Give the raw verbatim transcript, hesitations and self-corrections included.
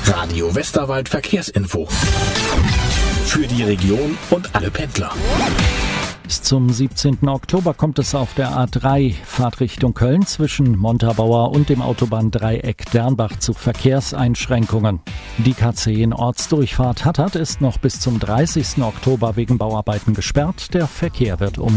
Radio Westerwald Verkehrsinfo. Für die Region und alle Pendler. Bis zum siebzehnten Oktober kommt es auf der A drei Fahrtrichtung Köln zwischen Montabaur und dem Autobahndreieck Dernbach zu Verkehrseinschränkungen. Die K zehn Ortsdurchfahrt Hattert ist noch bis zum dreißigsten Oktober wegen Bauarbeiten gesperrt. Der Verkehr wird um